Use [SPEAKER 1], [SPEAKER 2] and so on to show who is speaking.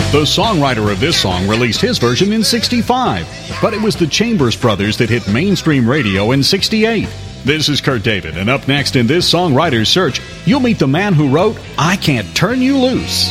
[SPEAKER 1] The songwriter of this song released his version in '65, but it was the Chambers Brothers that hit mainstream radio in '68. This is Kurt David, and up next in this songwriter's search, you'll meet the man who wrote I Can't Turn You Loose.